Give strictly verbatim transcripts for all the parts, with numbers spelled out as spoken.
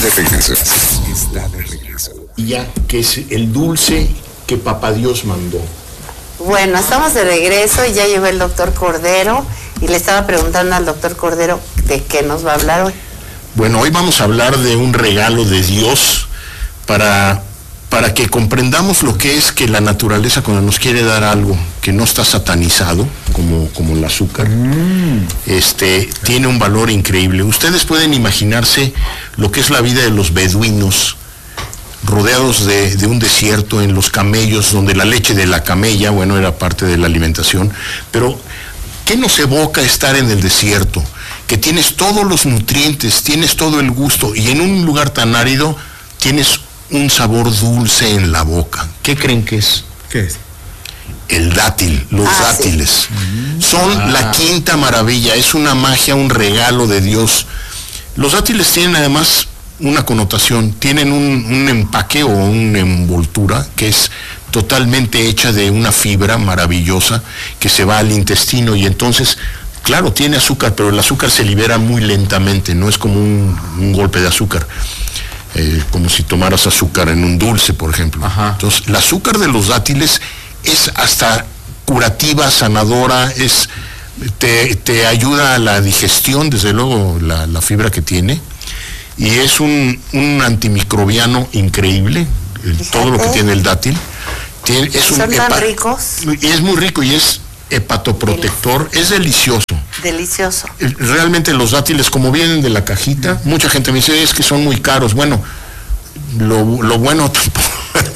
de regreso. Está de regreso. Ya, que es el dulce que Papá Dios mandó. Bueno, estamos de regreso y ya llegó el doctor Cordero y le estaba preguntando al doctor Cordero de qué nos va a hablar hoy. Bueno, hoy vamos a hablar de un regalo de Dios para, para que comprendamos lo que es que la naturaleza cuando nos quiere dar algo que no está satanizado, como, como el azúcar, mm. este, tiene un valor increíble. Ustedes pueden imaginarse lo que es la vida de los beduinos, rodeados de, de un desierto, en los camellos, donde la leche de la camella, bueno, era parte de la alimentación, pero ¿qué nos evoca estar en el desierto? Que tienes todos los nutrientes, tienes todo el gusto, y en un lugar tan árido tienes un sabor dulce en la boca. ¿Qué creen que es? ¿Qué es? El dátil, los ah, dátiles. Sí. Son ah. la quinta maravilla, es una magia, un regalo de Dios. Los dátiles tienen además una connotación, tienen un, un empaque o una envoltura que es totalmente hecha de una fibra maravillosa que se va al intestino y entonces, claro, tiene azúcar, pero el azúcar se libera muy lentamente, no es como un, un golpe de azúcar, eh, como si tomaras azúcar en un dulce, por ejemplo. Ajá. Entonces, el azúcar de los dátiles es hasta curativa, sanadora, es, te, te ayuda a la digestión, desde luego la, la fibra que tiene, y es un, un antimicrobiano increíble, el, todo lo que tiene el dátil. Tiene, es ¿Son un tan hepa, ricos? Y es muy rico y es hepatoprotector, es delicioso. Delicioso. Realmente los dátiles, como vienen de la cajita, mucha gente me dice, es que son muy caros. Bueno, lo, lo bueno tampoco,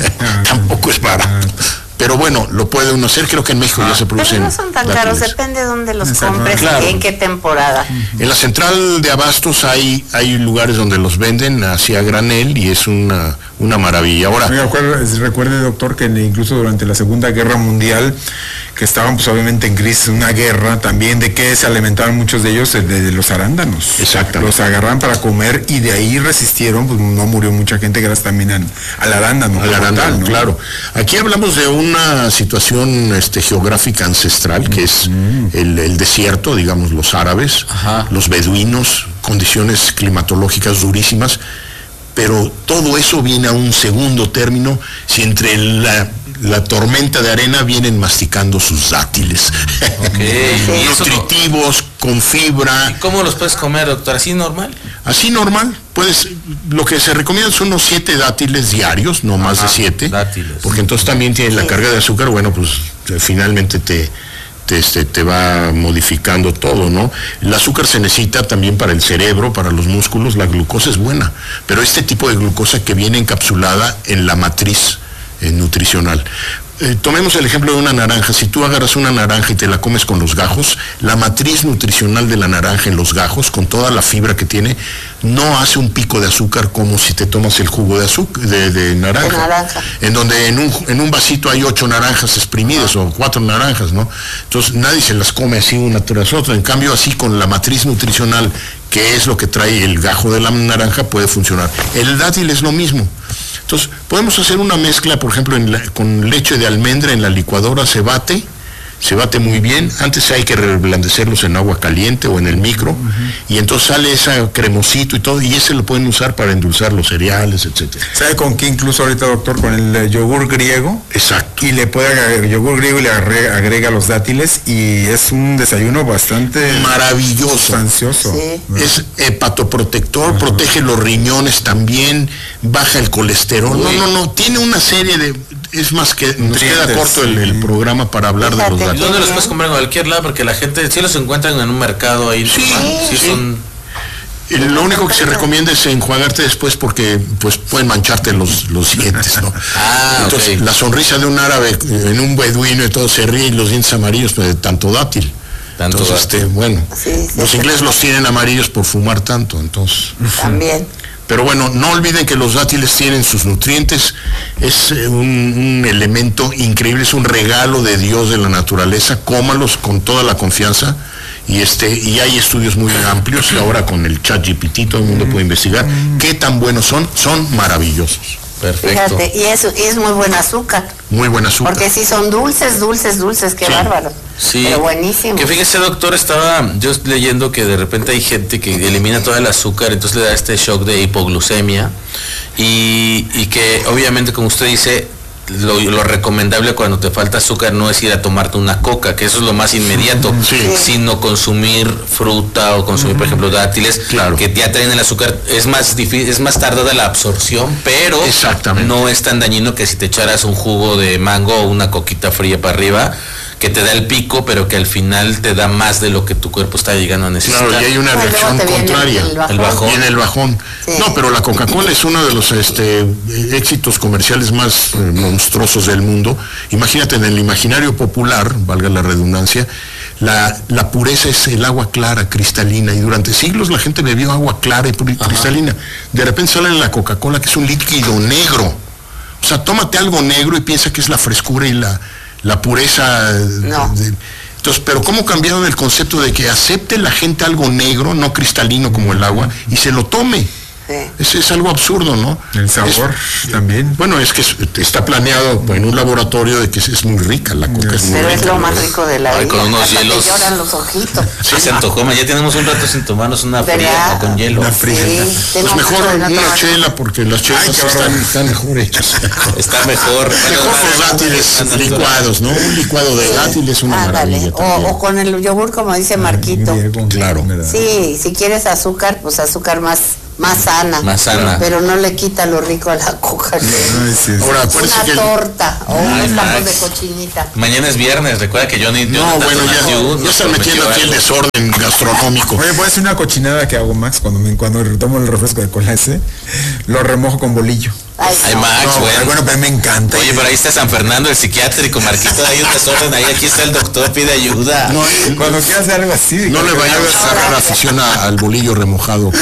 tampoco es barato. Pero bueno, lo puede uno hacer, creo que en México ah, ya se producen. Pero no son tan dátiles. caros, depende de dónde los compres, claro. Y en qué temporada. En la central de abastos hay hay lugares donde los venden así a granel y es una, una maravilla. Ahora, recuerde, recuerde, doctor, que incluso durante la Segunda Guerra Mundial, que estaban pues obviamente en crisis, una guerra también, de que se alimentaban muchos de ellos de, de los arándanos. Exacto. Los agarraban para comer y de ahí resistieron, pues no murió mucha gente gracias también al, al arándano. Al arándano, ¿no? Claro. Aquí hablamos de una situación este, geográfica ancestral, que es mm. el, el desierto, digamos, los árabes, Ajá. los beduinos, condiciones climatológicas durísimas, pero todo eso viene a un segundo término si entre la, la tormenta de arena vienen masticando sus dátiles. Okay. Nutritivos, con fibra. ¿Y cómo los puedes comer, doctor? ¿Así normal? Así normal. Puedes, lo que se recomienda son unos siete dátiles diarios, no Ajá, más de siete. Dátiles. Porque entonces también tiene la carga de azúcar, bueno, pues finalmente te... Te, este, te va modificando todo, ¿no? El azúcar se necesita también para el cerebro, para los músculos, la glucosa es buena, pero este tipo de glucosa que viene encapsulada en la matriz eh, nutricional. Eh, tomemos el ejemplo de una naranja. Si tú agarras una naranja y te la comes con los gajos, la matriz nutricional de la naranja en los gajos, con toda la fibra que tiene, no hace un pico de azúcar como si te tomas el jugo de azúcar de, de naranja, de naranja, en donde en un, en un vasito hay ocho naranjas exprimidas ah. o cuatro naranjas, ¿no? Entonces nadie se las come así una tras otra. En cambio, así con la matriz nutricional, que es lo que trae el gajo de la naranja, puede funcionar. El dátil es lo mismo. Entonces, podemos hacer una mezcla, por ejemplo, en la, con leche de almendra en la licuadora, se bate, se bate muy bien. Antes hay que reblandecerlos en agua caliente o en el micro, uh-huh. y entonces sale ese cremosito y todo, y ese lo pueden usar para endulzar los cereales, etcétera. ¿Sabe con qué incluso ahorita, doctor? Con el yogur griego. Exacto. Y le puede agregar yogur griego y le agrega, agrega los dátiles, y es un desayuno bastante maravilloso. Sustancioso. Sí. Es hepatoprotector, uh-huh. protege los riñones también, baja el colesterol. Uy. No, no, no, tiene una serie de... Es más que nos queda corto el, el programa para hablar Fíjate, de los dátiles. ¿Dónde los puedes comprar en cualquier lado? Porque la gente, si los encuentran en un mercado ahí. Sí, sí, sí. Son... Lo único que se recomienda es enjuagarte después porque pues pueden mancharte los, los dientes, ¿no? Ah, entonces, okay. La sonrisa de un árabe en un beduino y todo se ríe y los dientes amarillos, pues, de tanto dátil. Tanto entonces, dátil. Este, bueno, sí, sí, los sí, ingleses sí. los tienen amarillos por fumar tanto, entonces. También. Pero bueno, no olviden que los dátiles tienen sus nutrientes, es un, un elemento increíble, es un regalo de Dios de la naturaleza, cómalos con toda la confianza, y este y hay estudios muy amplios, y ahora con el chat G P T todo el mundo puede investigar qué tan buenos son, son maravillosos. Perfecto. Fíjate, y es, y es muy buen azúcar. Muy buen azúcar. Porque si son dulces, dulces, dulces, qué sí. bárbaro. Sí. Pero buenísimo. Que fíjese, doctor, estaba yo leyendo que de repente hay gente que elimina todo el azúcar, entonces le da este shock de hipoglucemia y, y que obviamente, como usted dice, Lo, lo recomendable cuando te falta azúcar no es ir a tomarte una coca, que eso es lo más inmediato, sí. sino consumir fruta o consumir, por ejemplo, dátiles, claro. que ya traen el azúcar. Es más difícil, es más tardada la absorción, pero no es tan dañino que si te echaras un jugo de mango o una coquita fría para arriba, que te da el pico, pero que al final te da más de lo que tu cuerpo está llegando a necesitar. Claro, y hay una Bueno, reacción contraria. El bajón. El bajón. Viene el bajón. Sí. No, pero la Coca-Cola es uno de los este, éxitos comerciales más eh, monstruosos del mundo. Imagínate, en el imaginario popular, valga la redundancia, la, la pureza es el agua clara, cristalina, y durante siglos la gente bebió agua clara y pur- cristalina. De repente sale la Coca-Cola, que es un líquido negro. O sea, tómate algo negro y piensa que es la frescura y la, la pureza. No. de- Entonces, pero ¿cómo cambiaron el concepto de que acepte la gente algo negro, no cristalino como el agua, y se lo tome? Sí. Es, es algo absurdo, ¿no? El sabor Es- también. Bueno, es que es- está planeado en un laboratorio de que es, es muy rica, la coca es muy Pero rica. es lo más rico de la Ay, vida. con unos Hasta te hielos. lloran los ojitos. Sí, se antojó, ma, ya tenemos un rato sin tomarnos una fría ¿Verdad? o con hielo. Una fría. Sí, tengo Pues mejor mucho de no una tomar. chela, porque las chelas Ay, qué están, barbaridad. están mejor hechas. Está mejor. Mejor los dátiles licuados, ¿no? Un licuado de dátiles es una Ándale. maravilla O, también. o con el yogur, como dice Marquito. Claro. Sí, si quieres azúcar, pues azúcar más, más sana. Más sana. Pero no le quita lo rico a la coca. Ay, sí, sí. Ahora, acuérdense Una que el- torta o Ay, unos tacos Max. de cochinita. Mañana es viernes, recuerda que yo ni yo No, tanto bueno, ya, nació, ya están nos metiendo prometió aquí el algo. desorden gastronómico. Oye, puede ser una cochinada que hago, Max, cuando me cuando tomo el refresco de cola ese, lo remojo con bolillo. Ay, Ay, no. Max, No, bueno. bueno, pero me encanta. Oye, pero ahí está San Fernando, el psiquiátrico, Marquito, hay un desorden ahí, aquí está el doctor, pide ayuda. No, Cuando quieras hacer algo así. no le vayamos a agarrar afición a- al bolillo remojado.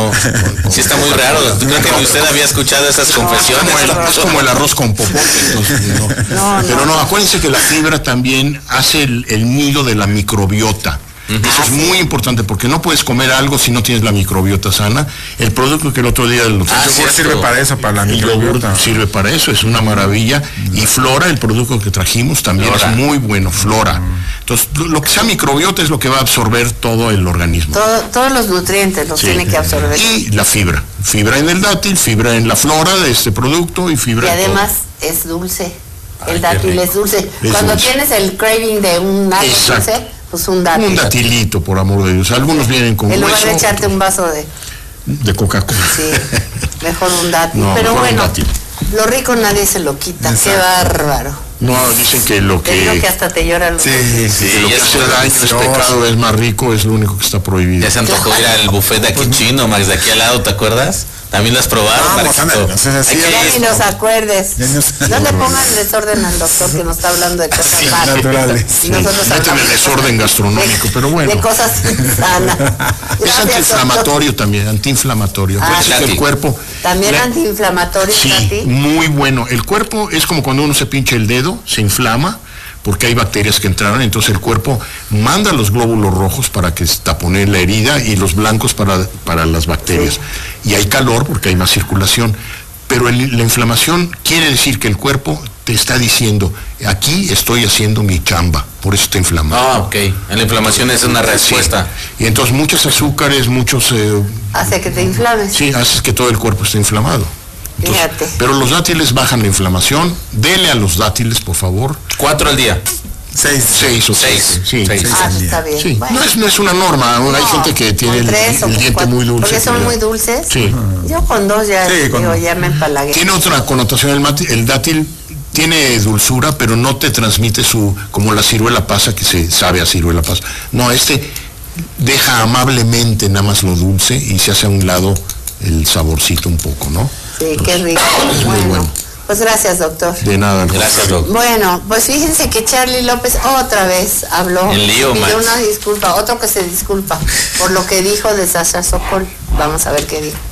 No, sí está muy raro. Creo que ni usted había escuchado esas confesiones. Como el- es como el arroz con popote. entonces, no. No, no. Pero no, acuérdense que la fibra también hace el, el nido de la microbiota. Eso es muy importante porque no puedes comer algo si no tienes la microbiota sana. El producto que el otro día lo Ah, El yogur cierto. sirve para eso, para la el yogur microbiota. sirve para eso, es una maravilla. Y Flora, el producto que trajimos, también Flora. es muy bueno, Flora. Entonces, lo, lo que sea microbiota es lo que va a absorber todo el organismo. Todo- todos los nutrientes los Sí. tiene que absorber. Y la fibra. Fibra en el dátil, fibra en la flora de este producto y Y fibra en todo. además es dulce. Ay, El qué dátil rico. es dulce. Es Cuando dulce. tienes el craving de un algo Exacto. dulce, pues un dátil. Un datilito, por amor de Dios. Algunos vienen con En lugar hueso de echarte un vaso de... de Coca-Cola. Sí, mejor un dátil. No, Pero mejor un bueno, dátil. lo rico nadie se lo quita. Qué Exacto. bárbaro. No, dicen que lo Te digo que que, hasta te lloran los Sí, ojos. sí. que lo ya que es hace una daño es delicioso. pecado, es más rico, es lo único que está prohibido. Ya se antojó ir al buffet de aquí chino, Max, de aquí al lado, ¿te acuerdas? También lo has probado, Vamos, Marquito. ándale, no seas así, Hay que Ya ir. ni nos acuerdes. Ya nos- No le pongan desorden al doctor que nos está hablando de cosas sanas. naturales. Y nosotros Méteme hablamos el de desorden cosas- gastronómico, de- pero bueno. De cosas sanas. Es Gracias, antiinflamatorio también, antiinflamatorio. Ah, Acuérdense que Tati. el cuerpo... doctor. También la- antiinflamatorio, Sí, Tati. muy bueno. El cuerpo es como cuando uno se pincha el dedo, se inflama, porque hay bacterias que entraron, entonces el cuerpo manda los glóbulos rojos para que taponen la herida y los blancos para, para las bacterias. Y hay calor porque hay más circulación. Pero el- la inflamación quiere decir que el cuerpo te está diciendo, aquí estoy haciendo mi chamba, por eso está inflamado. Ah, ok. La inflamación es una respuesta. Sí. Y entonces muchos azúcares, muchos... eh, Hace que te inflames. sí, haces que todo el cuerpo esté inflamado. Entonces, Fíjate. pero los dátiles bajan la inflamación. Dele a los dátiles, por favor. Cuatro al día. Seis. Seis o Seis. siete. Sí, Seis. sí. Ah, está bien. Sí. Bueno. No, es, no es una norma. Hay No, gente que tiene con el, tres o el con diente cuatro. muy dulce. Porque son que- muy dulces. Sí. Yo con dos ya Sí, con- digo, ya me empalagué. Tiene otra connotación. El, mati- el dátil tiene dulzura, pero no te transmite su... como la ciruela pasa, que se sabe a ciruela pasa. No, este deja amablemente nada más lo dulce y se hace a un lado el saborcito un poco, ¿no? Sí, qué rico. Es muy Bueno, bueno. pues gracias, doctor. De nada. al Gracias, contrario. Doc. Bueno, pues fíjense que Charlie López otra vez habló. En lío, pidió Max. una disculpa, otro que se disculpa por lo que dijo de Sasha Sokol. Vamos a ver qué dijo.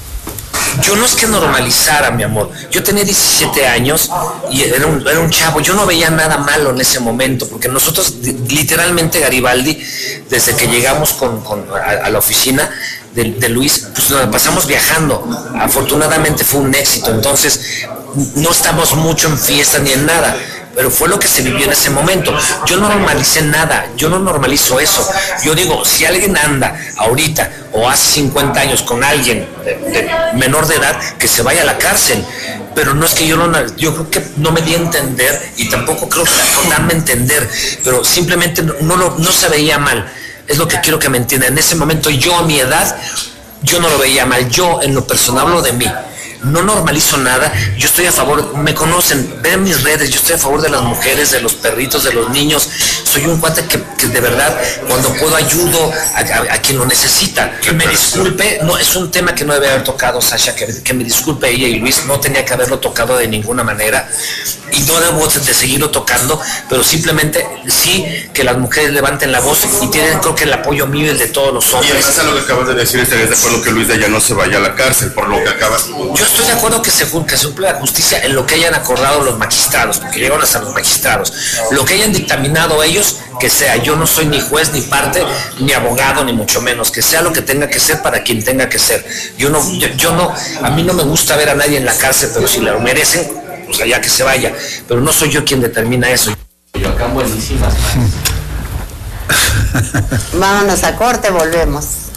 Yo no es que normalizara, mi amor. Yo tenía diecisiete años y era un, era un chavo. Yo no veía nada malo en ese momento, porque nosotros, li- literalmente, Garibaldi, desde que llegamos con, con- a, a la oficina de, de Luis, pues nos la pasamos viajando. Afortunadamente fue un éxito. Entonces, no estamos mucho en fiesta ni en nada. pero fue lo que se vivió en ese momento. Yo no normalicé nada, yo no normalizo eso. Yo digo, si alguien anda ahorita o hace cincuenta años con alguien de, de menor de edad, que se vaya a la cárcel. Pero no es que yo no, yo creo que no me di a entender y tampoco creo que no darme a entender, pero simplemente no, no, lo, no se veía mal. Es lo que quiero que me entiendan. En ese momento yo a mi edad, yo no lo veía mal. Yo en lo personal hablo de mí. No normalizo nada, yo estoy a favor, me conocen, ven mis redes, yo estoy a favor de las mujeres, de los perritos, de los niños. Soy un cuate que, que de verdad, cuando puedo ayudo a, a, a quien lo necesita. Que me disculpe, no, es un tema que no debe haber tocado Sasha, que, que me disculpe ella y Luis, no tenía que haberlo tocado de ninguna manera y no debo de seguirlo tocando, pero simplemente sí que las mujeres levanten la voz y tienen, creo que el apoyo mío y el de todos los hombres. Y además a lo que acabas de decir, estarías de acuerdo que Luis de Llano se vaya a la cárcel por lo que acabas. Yo estoy de acuerdo que se, que se cumpla la justicia en lo que hayan acordado los magistrados, porque llegaron hasta los magistrados. Lo que hayan dictaminado ellos, que sea. Yo no soy ni juez, ni parte, ni abogado, ni mucho menos. Que sea lo que tenga que ser para quien tenga que ser. Yo no, yo, yo no, a mí no me gusta ver a nadie en la cárcel, pero si lo merecen, pues allá que se vaya. Pero no soy yo quien determina eso. Yo acá buenísimas. Vámonos a corte, volvemos.